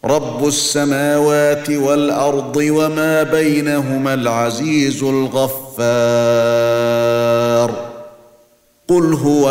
رب السماوات والارض وما بينهما العزيز الغفار. قل هو